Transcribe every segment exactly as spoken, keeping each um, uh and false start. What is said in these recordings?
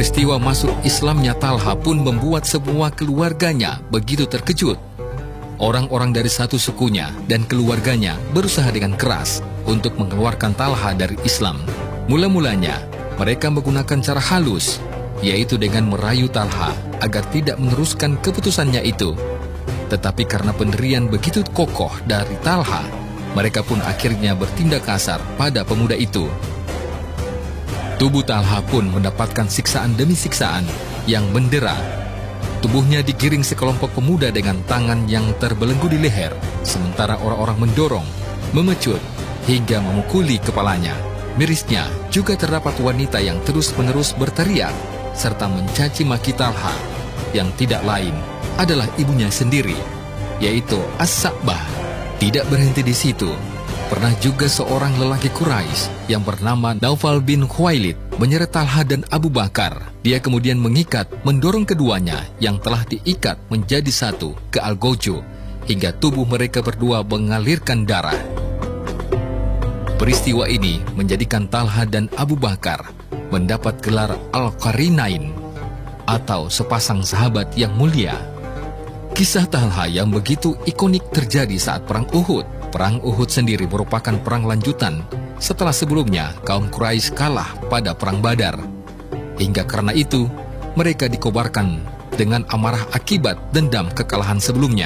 Peristiwa masuk Islamnya Talha pun membuat semua keluarganya begitu terkejut. Orang-orang dari satu sukunya dan keluarganya berusaha dengan keras untuk mengeluarkan Talha dari Islam. Mula-mulanya, mereka menggunakan cara halus, yaitu dengan merayu Talha agar tidak meneruskan keputusannya itu. Tetapi karena pendirian begitu kokoh dari Talha, mereka pun akhirnya bertindak kasar pada pemuda itu. Tubuh Talha pun mendapatkan siksaan demi siksaan yang mendera. Tubuhnya digiring sekelompok pemuda dengan tangan yang terbelenggu di leher, sementara orang-orang mendorong, memecut, hingga memukuli kepalanya. Mirisnya juga terdapat wanita yang terus-menerus berteriak, serta mencaci maki Talha, yang tidak lain adalah ibunya sendiri, yaitu As-Sa'bah. Tidak berhenti di situ. Pernah juga seorang lelaki Quraisy yang bernama Naufal bin Khuwailid menyeret Talha dan Abu Bakar. Dia kemudian mengikat, mendorong keduanya yang telah diikat menjadi satu ke Al-Gojo, hingga tubuh mereka berdua mengalirkan darah. Peristiwa ini menjadikan Talha dan Abu Bakar mendapat gelar Al-Qarinain, atau sepasang sahabat yang mulia. Kisah Talha yang begitu ikonik terjadi saat Perang Uhud. Perang Uhud sendiri merupakan perang lanjutan setelah sebelumnya kaum Quraisy kalah pada Perang Badar. Hingga karena itu, mereka dikobarkan dengan amarah akibat dendam kekalahan sebelumnya.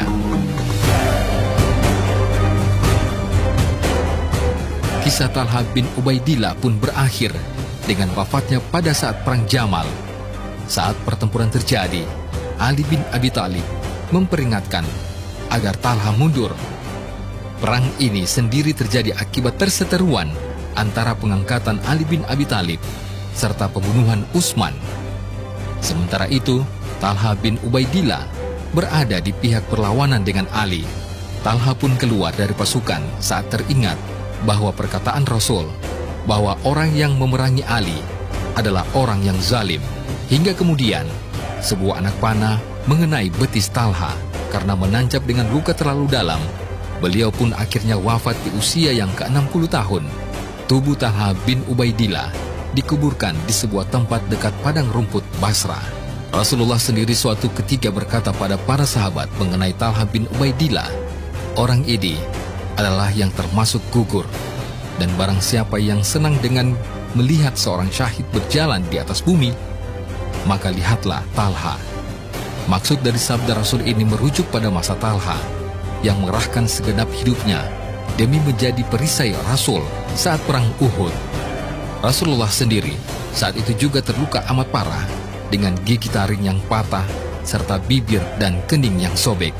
Kisah Talha bin Ubaidillah pun berakhir dengan wafatnya pada saat Perang Jamal. Saat pertempuran terjadi, Ali bin Abi Thalib memperingatkan agar Talha mundur. Perang ini sendiri terjadi akibat perseteruan antara pengangkatan Ali bin Abi Thalib serta pembunuhan Utsman. Sementara itu, Talha bin Ubaidillah berada di pihak perlawanan dengan Ali. Talha pun keluar dari pasukan saat teringat bahwa perkataan Rasul bahwa orang yang memerangi Ali adalah orang yang zalim. Hingga kemudian, sebuah anak panah mengenai betis Talha karena menancap dengan luka terlalu dalam. Beliau pun akhirnya wafat di usia yang ke enam puluh tahun. Tubuh Talha bin Ubaidillah dikuburkan di sebuah tempat dekat padang rumput Basrah. Rasulullah sendiri suatu ketika berkata pada para sahabat mengenai Talha bin Ubaidillah, orang ini adalah yang termasuk gugur, dan barang siapa yang senang dengan melihat seorang syahid berjalan di atas bumi, maka lihatlah Talha. Maksud dari sabda Rasul ini merujuk pada masa Talha yang mengerahkan segenap hidupnya demi menjadi perisai Rasul saat Perang Uhud. Rasulullah sendiri saat itu juga terluka amat parah dengan gigi taring yang patah serta bibir dan kening yang sobek.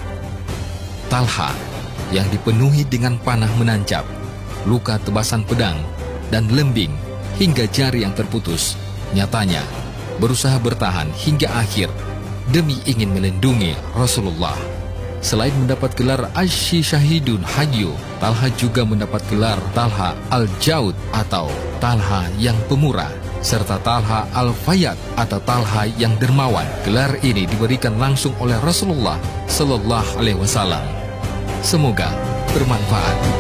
Talha yang dipenuhi dengan panah menancap, luka tebasan pedang, dan lembing hingga jari yang terputus, nyatanya berusaha bertahan hingga akhir demi ingin melindungi Rasulullah. Selain mendapat gelar Asy Syahidun Hayyu, Talha juga mendapat gelar Talha Al-Jaud atau Talha yang pemurah, serta Talha Al-Fayyad atau Talha yang dermawan. Gelar ini diberikan langsung oleh Rasulullah Sallallahu Alaihi Wasallam. Semoga bermanfaat.